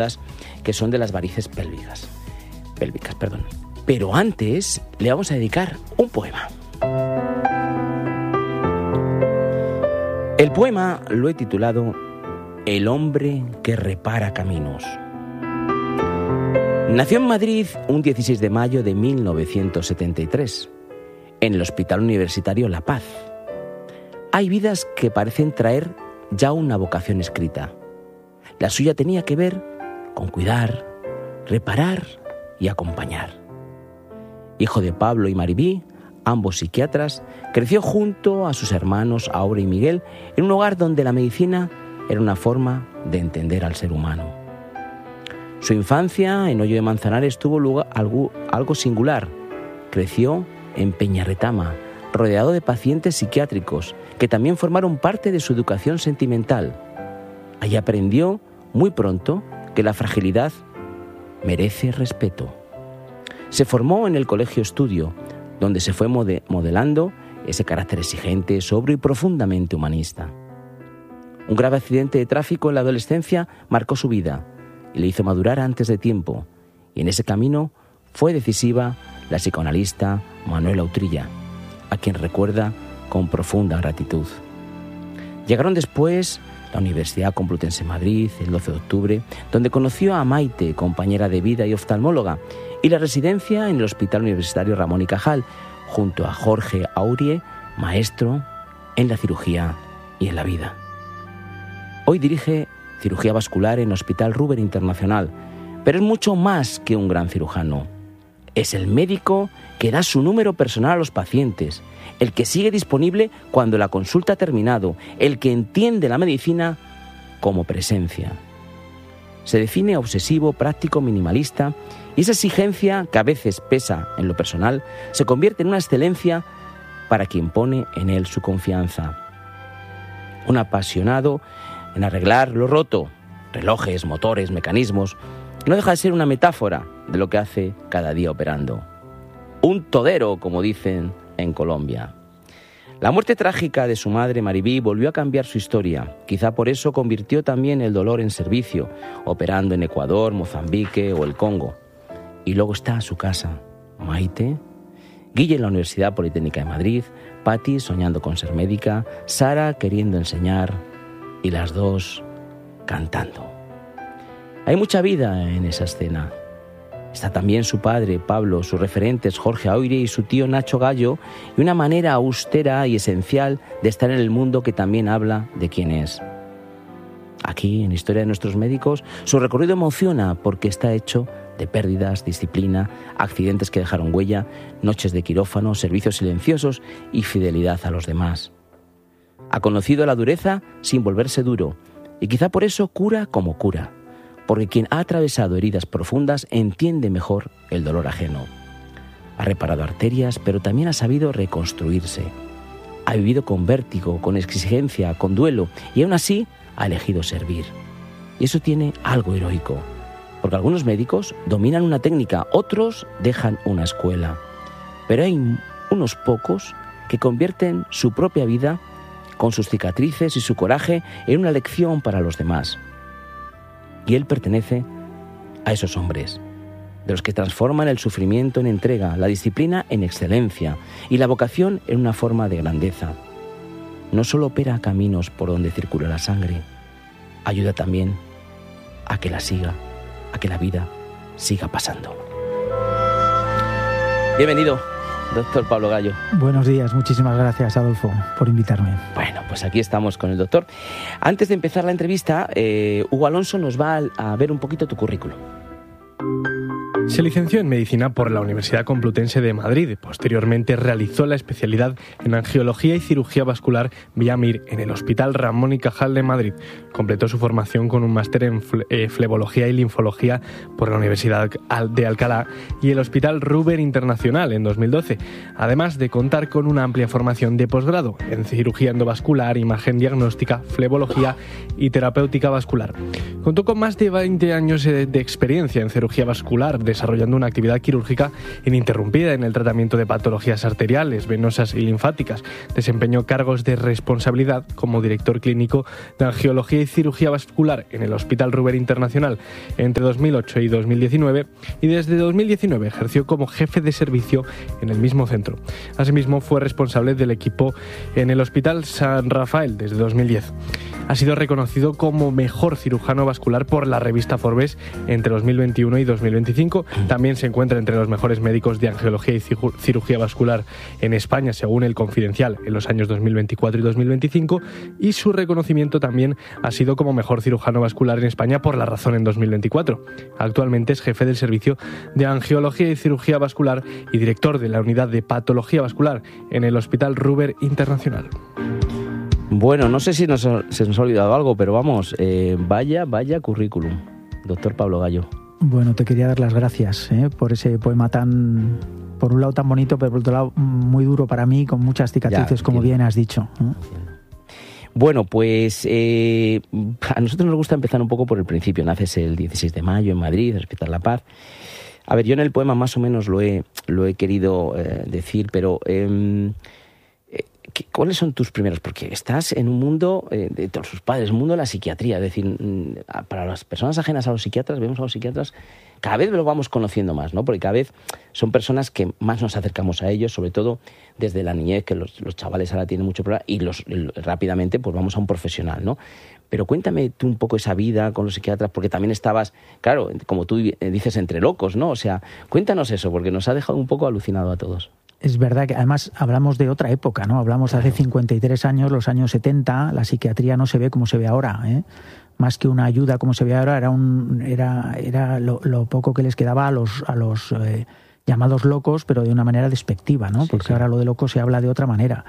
que son de las varices pélvicas. Pero antes le vamos a dedicar un poema. El poema lo he titulado El hombre que repara caminos. Nació en Madrid un 16 de mayo de 1973, en el Hospital Universitario La Paz. Hay vidas que parecen traer ya una vocación escrita. La suya tenía que ver con cuidar, reparar y acompañar. Hijo de Pablo y Maribí, ambos psiquiatras, creció junto a sus hermanos Aura y Miguel en un hogar donde la medicina era una forma de entender al ser humano. Su infancia en Hoyo de Manzanares tuvo lugar algo singular. Creció en Peñarretama, rodeado de pacientes psiquiátricos que también formaron parte de su educación sentimental. Allí aprendió muy pronto que la fragilidad merece respeto. Se formó en el Colegio Estudio, donde se fue modelando ese carácter exigente, sobrio y profundamente humanista. Un grave accidente de tráfico en la adolescencia marcó su vida y le hizo madurar antes de tiempo, y en ese camino fue decisiva la psicoanalista Manuela Utrilla, a quien recuerda con profunda gratitud. Llegaron después la Universidad Complutense de Madrid, el 12 de octubre, donde conoció a Maite, compañera de vida y oftalmóloga, y la residencia en el Hospital Universitario Ramón y Cajal, junto a Jorge Aurie, maestro en la cirugía y en la vida. Hoy dirige cirugía vascular en Hospital Ruber Internacional, pero es mucho más que un gran cirujano. Es el médico que da su número personal a los pacientes, el que sigue disponible cuando la consulta ha terminado, el que entiende la medicina como presencia. Se define obsesivo, práctico, minimalista, y esa exigencia, que a veces pesa en lo personal, se convierte en una excelencia para quien pone en él su confianza. Un apasionado en arreglar lo roto, relojes, motores, mecanismos, no deja de ser una metáfora de lo que hace cada día operando. Un todero, como dicen en Colombia. La muerte trágica de su madre Maribí volvió a cambiar su historia. Quizá por eso convirtió también el dolor en servicio, operando en Ecuador, Mozambique o el Congo. Y luego está su casa, Maite, Guille en la Universidad Politécnica de Madrid, Patti soñando con ser médica, Sara queriendo enseñar y las dos cantando. Hay mucha vida en esa escena. Está también su padre, Pablo, sus referentes, Jorge Aurie y su tío Nacho Gallo, y una manera austera y esencial de estar en el mundo que también habla de quién es. Aquí, en Historia de nuestros médicos, su recorrido emociona porque está hecho de pérdidas, disciplina, accidentes que dejaron huella, noches de quirófano, servicios silenciosos y fidelidad a los demás. Ha conocido la dureza sin volverse duro, y quizá por eso cura como cura. Porque quien ha atravesado heridas profundas entiende mejor el dolor ajeno. Ha reparado arterias, pero también ha sabido reconstruirse. Ha vivido con vértigo, con exigencia, con duelo, y aún así ha elegido servir. Y eso tiene algo heroico, porque algunos médicos dominan una técnica, otros dejan una escuela. Pero hay unos pocos que convierten su propia vida, con sus cicatrices y su coraje, en una lección para los demás. Y él pertenece a esos hombres, de los que transforman el sufrimiento en entrega, la disciplina en excelencia y la vocación en una forma de grandeza. No solo opera caminos por donde circula la sangre, ayuda también a que la vida siga pasando. Bienvenido, doctor Pablo Gallo. Buenos días, muchísimas gracias, Adolfo, por invitarme. Bueno, pues aquí estamos con el doctor. Antes de empezar la entrevista, Hugo Alonso nos va a ver un poquito tu currículum. Se licenció en Medicina por la Universidad Complutense de Madrid. Posteriormente realizó la especialidad en Angiología y Cirugía Vascular vía MIR en el Hospital Ramón y Cajal de Madrid. Completó su formación con un máster en Flebología y Linfología por la Universidad de Alcalá y el Hospital Ruber Internacional en 2012, además de contar con una amplia formación de posgrado en Cirugía Endovascular, Imagen Diagnóstica, Flebología y Terapéutica Vascular. Contó con más de 20 años de experiencia en cirugía vascular, desarrollando una actividad quirúrgica ininterrumpida en el tratamiento de patologías arteriales, venosas y linfáticas. Desempeñó cargos de responsabilidad como director clínico de angiología y cirugía vascular en el Hospital Ruber Internacional entre 2008 y 2019 y desde 2019 ejerció como jefe de servicio en el mismo centro. Asimismo, fue responsable del equipo en el Hospital San Rafael desde 2010. Ha sido reconocido como mejor cirujano vascular por la revista Forbes entre 2021 y 2025. También se encuentra entre los mejores médicos de angiología y cirugía vascular en España, según El Confidencial, en los años 2024 y 2025. Y su reconocimiento también ha sido como mejor cirujano vascular en España por La Razón en 2024. Actualmente es jefe del servicio de angiología y cirugía vascular y director de la unidad de patología vascular en el Hospital Ruber Internacional. Bueno, no sé si se nos ha olvidado algo, pero vamos, vaya currículum, doctor Pablo Gallo. Bueno, te quería dar las gracias por ese poema tan, por un lado tan bonito, pero por otro lado muy duro para mí, con muchas cicatrices, como bien has dicho. Bueno, pues a nosotros nos gusta empezar un poco por el principio. Naces el 16 de mayo en Madrid, Hospital La Paz. A ver, yo en el poema más o menos lo he querido decir, pero ¿cuáles son tus primeros? Porque estás en un mundo de todos sus padres, un mundo de la psiquiatría. Es decir, para las personas ajenas a los psiquiatras, vemos a los psiquiatras, cada vez lo vamos conociendo más, ¿no? Porque cada vez son personas que más nos acercamos a ellos, sobre todo desde la niñez, que los chavales ahora tienen mucho problema, y rápidamente pues vamos a un profesional, ¿no? Pero cuéntame tú un poco esa vida con los psiquiatras, porque también estabas, claro, como tú dices, entre locos, ¿no? O sea, cuéntanos eso, porque nos ha dejado un poco alucinado a todos. Es verdad que además hablamos de otra época, ¿no? Hablamos de hace 53 años, los años 70, la psiquiatría no se ve como se ve ahora, ¿eh? Más que una ayuda como se ve ahora, era lo poco que les quedaba a los llamados locos, pero de una manera despectiva, ¿no? Porque ahora lo de loco se habla de otra manera.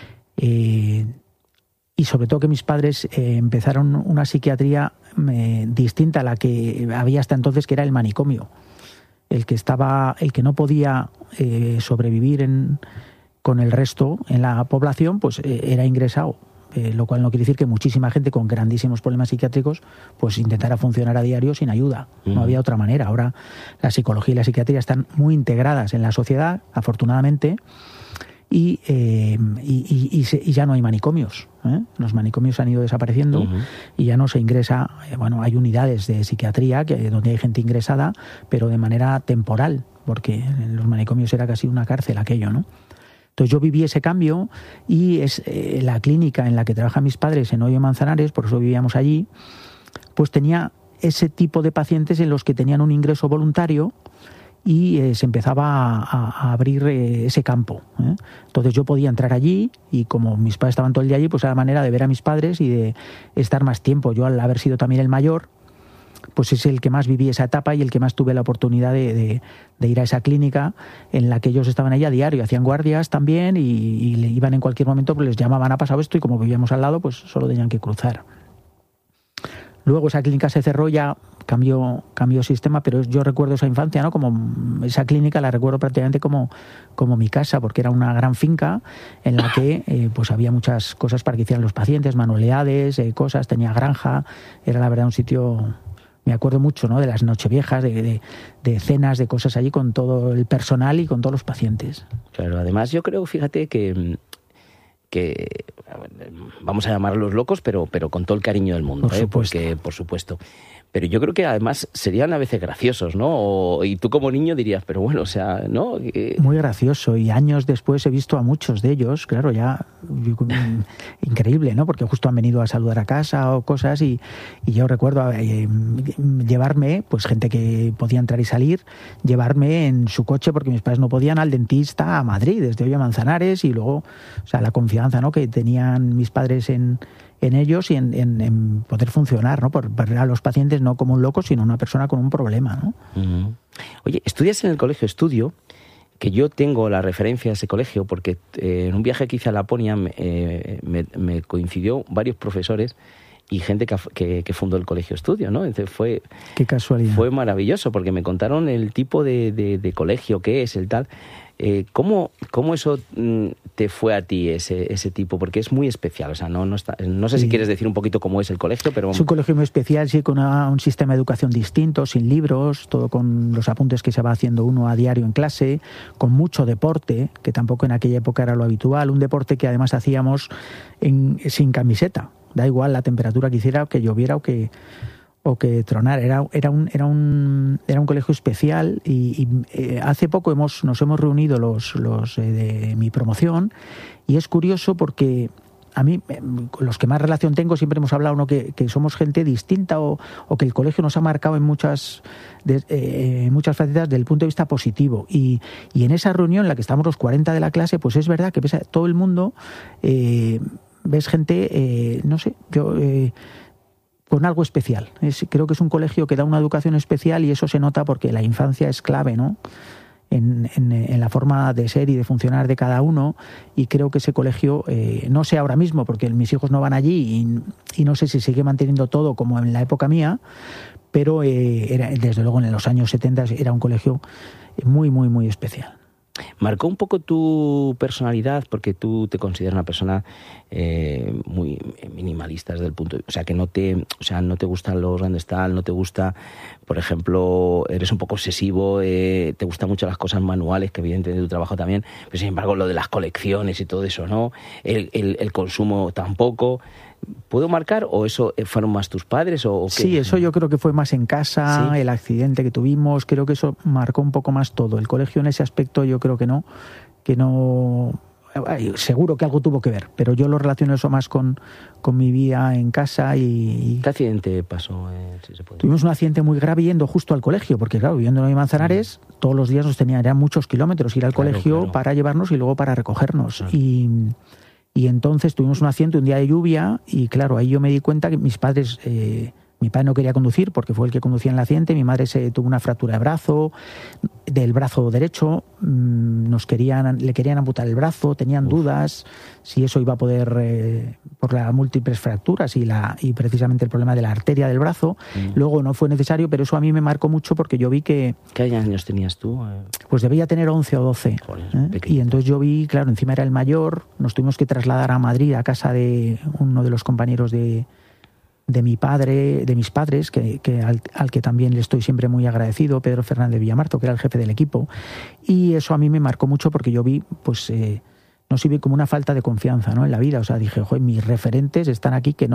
Y sobre todo que mis padres empezaron una psiquiatría distinta a la que había hasta entonces, que era el manicomio. El que no podía sobrevivir con el resto en la población, pues era ingresado, lo cual no quiere decir que muchísima gente con grandísimos problemas psiquiátricos pues intentara funcionar a diario sin ayuda. No había otra manera. Ahora la psicología y la psiquiatría están muy integradas en la sociedad, afortunadamente, y ya no hay manicomios. Los manicomios han ido desapareciendo y ya no se ingresa. Bueno, hay unidades de psiquiatría donde hay gente ingresada, pero de manera temporal, porque en los manicomios era casi una cárcel aquello, ¿no? Entonces yo viví ese cambio y es la clínica en la que trabajan mis padres en Hoyo Manzanares, por eso vivíamos allí, pues tenía ese tipo de pacientes en los que tenían un ingreso voluntario y se empezaba a abrir ese campo. Entonces yo podía entrar allí y como mis padres estaban todo el día allí, pues era la manera de ver a mis padres y de estar más tiempo. Yo, al haber sido también el mayor, pues es el que más viví esa etapa y el que más tuve la oportunidad de ir a esa clínica en la que ellos estaban ahí a diario, hacían guardias también y iban en cualquier momento, pues les llamaban, ha pasado esto, y como vivíamos al lado, pues solo tenían que cruzar. Luego esa clínica se cerró, ya cambió sistema, pero yo recuerdo esa infancia, ¿no? Como esa clínica la recuerdo prácticamente como mi casa, porque era una gran finca en la que pues había muchas cosas para que hicieran los pacientes, manualidades, cosas, tenía granja, era la verdad un sitio. Me acuerdo mucho, ¿no? De las nocheviejas, de cenas, de cosas allí con todo el personal y con todos los pacientes. Claro, además yo creo, fíjate, que vamos a llamarlos locos, pero con todo el cariño del mundo, porque por supuesto. Pero yo creo que además serían a veces graciosos, ¿no? Y tú como niño dirías, pero bueno, o sea, ¿no? Muy gracioso, y años después he visto a muchos de ellos, claro, ya increíble, ¿no? Porque justo han venido a saludar a casa o cosas, y yo recuerdo llevarme, pues gente que podía entrar y salir, llevarme en su coche, porque mis padres no podían, al dentista a Madrid, desde Hoyo a Manzanares, y luego, o sea, la confianza, ¿no? Que tenían mis padres en ellos y en poder funcionar, ¿no? Por ver a los pacientes no como un loco, sino una persona con un problema, ¿no? Oye, estudias en el Colegio Estudio, que yo tengo la referencia a ese colegio, porque en un viaje que hice a Laponia me coincidió varios profesores y gente que fundó el Colegio Estudio, ¿no? Entonces qué casualidad. Fue maravilloso, porque me contaron el tipo de colegio que es, el tal. ¿Cómo eso te fue a ti, ese tipo? Porque es muy especial, o sea, no sé si quieres decir un poquito cómo es el colegio, pero... Es un colegio muy especial, sí, con un sistema de educación distinto, sin libros, todo con los apuntes que se va haciendo uno a diario en clase, con mucho deporte, que tampoco en aquella época era lo habitual, un deporte que además hacíamos sin camiseta, da igual la temperatura que hiciera, que lloviera o que tronara. Era un colegio especial y hace poco nos hemos reunido los de mi promoción, y es curioso porque a mí, los que más relación tengo, siempre hemos hablado, ¿no?, que somos gente distinta o que el colegio nos ha marcado en muchas facetas desde el punto de vista positivo. Y en esa reunión en la que estamos los 40 de la clase, pues es verdad que ves a todo el mundo, ves gente, no sé, con algo especial. Creo que es un colegio que da una educación especial, y eso se nota porque la infancia es clave, ¿no?, en la forma de ser y de funcionar de cada uno, y creo que ese colegio, no sé ahora mismo porque mis hijos no van allí y no sé si sigue manteniendo todo como en la época mía, pero desde luego en los años 70 era un colegio muy, muy, muy especial. ¿Marcó un poco tu personalidad? Porque tú te consideras una persona muy minimalista desde el punto de... O sea, que no te gustan los grandes tal, no te gusta, por ejemplo, eres un poco obsesivo, te gustan mucho las cosas manuales, que evidentemente tu trabajo también, pero sin embargo lo de las colecciones y todo eso, ¿no? El consumo tampoco... ¿Puedo marcar o eso fueron más tus padres o qué? Sí, eso yo creo que fue más en casa, ¿sí? El accidente que tuvimos, creo que eso marcó un poco más todo. El colegio en ese aspecto yo creo que no, seguro que algo tuvo que ver, pero yo lo relaciono eso más con mi vida en casa. Y ¿qué accidente pasó? Si se puede. Tuvimos un accidente muy grave yendo justo al colegio, porque claro, viviendo en Manzanares, todos los días eran muchos kilómetros ir al colegio para llevarnos y luego para recogernos. Claro. Y entonces tuvimos un accidente un día de lluvia, y claro, ahí yo me di cuenta que mis padres... mi padre no quería conducir porque fue el que conducía en el accidente. Mi madre tuvo una fractura de brazo, del brazo derecho. Le querían amputar el brazo, tenían dudas si eso iba a poder, por las múltiples fracturas y precisamente el problema de la arteria del brazo. Luego no fue necesario, pero eso a mí me marcó mucho porque yo vi que... ¿Qué años tenías tú? Pues debía tener 11 o 12. Joder, y entonces yo vi, claro, encima era el mayor, nos tuvimos que trasladar a Madrid, a casa de uno de los compañeros de mi padre, de mis padres, al que también le estoy siempre muy agradecido, Pedro Fernández Villamarto, que era el jefe del equipo. Y eso a mí me marcó mucho porque yo vi, pues, no sé, vi como una falta de confianza, ¿no?, en la vida. O sea, dije, joder, mis referentes están aquí que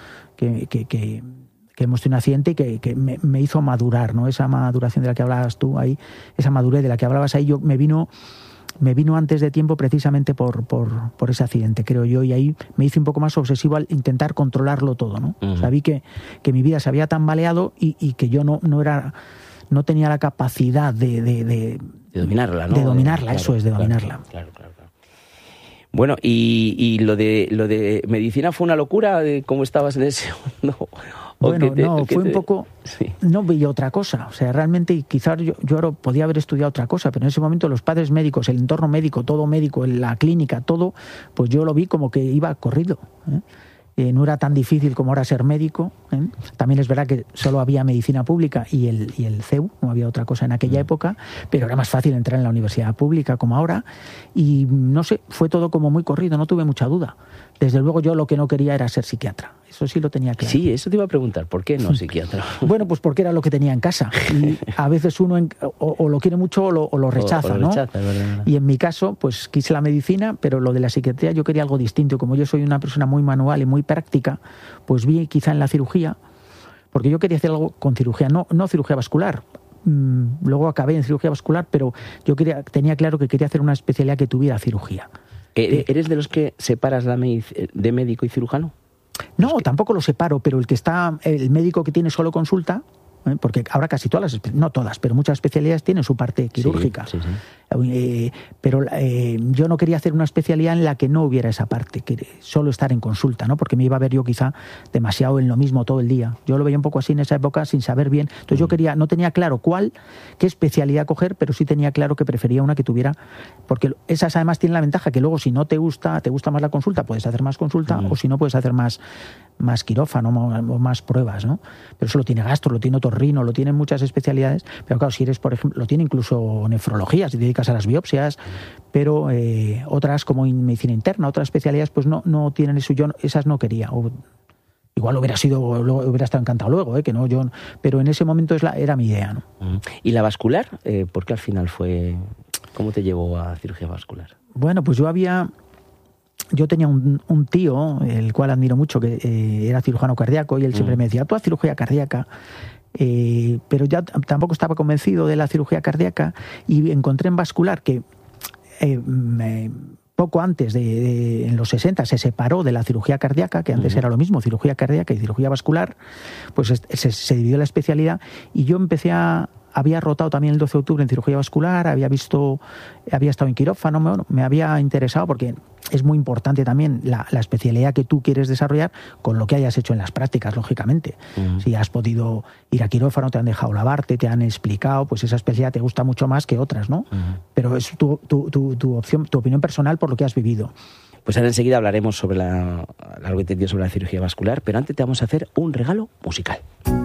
hemos tenido un accidente y que me hizo madurar, ¿no? Esa maduración de la que hablabas tú ahí, esa madurez de la que hablabas ahí, me vino antes de tiempo precisamente por ese accidente, creo yo, y ahí me hice un poco más obsesivo al intentar controlarlo todo, ¿no? Uh-huh. O sea, vi que mi vida se había tambaleado y que yo no tenía la capacidad de dominarla, ¿no? De dominarla, claro, eso es, de dominarla. Claro. Bueno, y lo de medicina fue una locura, ¿cómo estabas en ese? Bueno, fue un poco... Sí. No veía otra cosa. O sea, realmente quizás yo ahora podía haber estudiado otra cosa, pero en ese momento los padres médicos, el entorno médico, todo médico, la clínica, todo, pues yo lo vi como que iba corrido, ¿eh? No era tan difícil como ahora ser médico, ¿eh? También es verdad que solo había medicina pública y el CEU, no había otra cosa en aquella época, pero era más fácil entrar en la universidad pública como ahora, y no sé, fue todo como muy corrido, no tuve mucha duda. Desde luego yo lo que no quería era ser psiquiatra, eso sí lo tenía claro. Sí, eso te iba a preguntar, ¿por qué no psiquiatra? Bueno, pues porque era lo que tenía en casa, y a veces uno o lo quiere mucho o lo rechaza, ¿no? ¿Verdad? Y en mi caso, pues quise la medicina, pero lo de la psiquiatría yo quería algo distinto. Como yo soy una persona muy manual y muy práctica, pues vi quizá en la cirugía, porque yo quería hacer algo con cirugía, no cirugía vascular. Luego acabé en cirugía vascular, pero yo tenía claro que quería hacer una especialidad que tuviera cirugía. ¿Eres de los que separas de médico y cirujano? No, tampoco lo separo, pero el médico que tiene solo consulta, porque ahora casi todas no todas, pero muchas especialidades tienen su parte quirúrgica. Sí. Pero yo no quería hacer una especialidad en la que no hubiera esa parte, que solo estar en consulta, ¿no? Porque me iba a ver yo quizá demasiado en lo mismo todo el día. Yo lo veía un poco así en esa época sin saber bien. Entonces yo no tenía claro qué especialidad coger, pero sí tenía claro que prefería una que tuviera, porque esas además tienen la ventaja que luego si no te gusta más la consulta, puedes hacer más consulta, o si no puedes hacer más quirófano o más pruebas, ¿no? Pero eso lo tiene gastro, lo tiene otorrino, lo tienen muchas especialidades, pero claro, si eres, por ejemplo, lo tiene incluso nefrología, si te dedicas a las biopsias, pero otras como medicina interna, otras especialidades, pues no tienen eso. Yo esas no quería. Igual hubiera estado encantado luego, pero en ese momento era mi idea, ¿no? ¿Y la vascular? ¿Por qué al final cómo te llevó a cirugía vascular? Bueno, pues yo tenía un tío, el cual admiro mucho, que era cirujano cardíaco, y él siempre me decía, tú haz cirugía cardíaca. Pero ya tampoco estaba convencido de la cirugía cardíaca, y encontré en vascular que poco antes en los 60 se separó de la cirugía cardíaca, que antes era lo mismo, cirugía cardíaca y cirugía vascular, pues se dividió la especialidad, y yo había rotado también el 12 de octubre en cirugía vascular, había estado en quirófano, me había interesado porque es muy importante también la especialidad que tú quieres desarrollar con lo que hayas hecho en las prácticas, lógicamente. Si has podido ir a quirófano, te han dejado lavarte, te han explicado, pues esa especialidad te gusta mucho más que otras, ¿no? Pero es tu opción, tu opinión personal por lo que has vivido. Pues ahora enseguida hablaremos sobre largo y tendido sobre la cirugía vascular, pero antes te vamos a hacer un regalo musical.